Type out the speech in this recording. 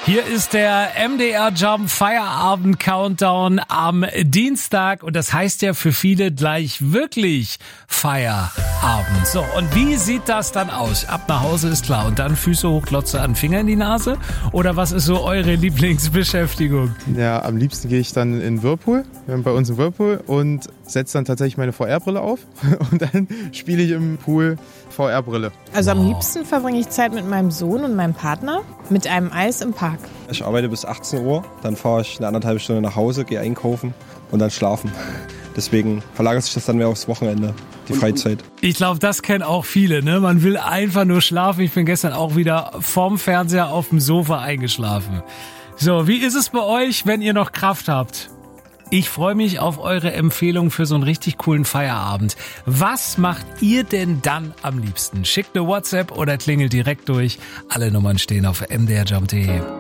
Hier ist der MDR Jump Feierabend Countdown am Dienstag und das heißt ja für viele gleich wirklich Feierabend. So, und wie sieht das dann aus? Ab nach Hause ist klar und dann Füße hoch, Glotze an, Finger in die Nase? Oder was ist so eure Lieblingsbeschäftigung? Ja, am liebsten gehe ich dann in den Whirlpool, bei uns im Whirlpool und setze dann tatsächlich meine VR-Brille auf und dann spiele ich im Pool VR-Brille. Also am liebsten verbringe ich Zeit mit meinem Sohn und meinem Partner mit einem Eis im Park. Ich arbeite bis 18 Uhr, dann fahre ich eine 1,5 Stunde nach Hause, gehe einkaufen und dann schlafen. Deswegen verlagert sich das dann mehr aufs Wochenende, die Freizeit. Ich glaube, das kennen auch viele, ne? Man will einfach nur schlafen. Ich bin gestern auch wieder vorm Fernseher auf dem Sofa eingeschlafen. So, wie ist es bei euch, wenn ihr noch Kraft habt? Ich freue mich auf eure Empfehlung für so einen richtig coolen Feierabend. Was macht ihr denn dann am liebsten? Schickt eine WhatsApp oder klingelt direkt durch. Alle Nummern stehen auf mdrjump.de.